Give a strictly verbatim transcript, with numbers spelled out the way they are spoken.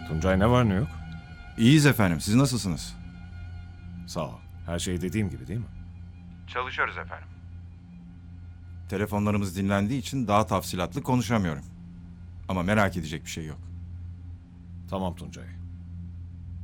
Tuncay ne var ne yok? İyiyiz efendim. Siz nasılsınız? Sağ ol. Her şey dediğim gibi değil mi? Çalışıyoruz efendim. Telefonlarımız dinlendiği için daha tafsilatlı konuşamıyorum. Ama merak edecek bir şey yok. Tamam Tuncay.